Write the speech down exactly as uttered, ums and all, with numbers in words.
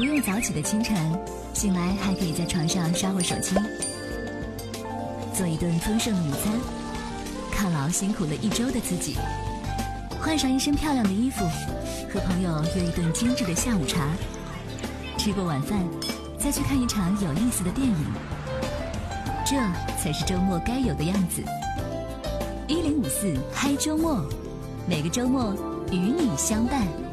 不用早起的清晨，醒来还可以在床上刷会手机，做一顿丰盛的午餐，犒劳辛苦了一周的自己，换上一身漂亮的衣服，和朋友约一顿精致的下午茶，吃过晚饭，再去看一场有意思的电影，这才是周末该有的样子。一零五四嗨周末，每个周末与你相伴。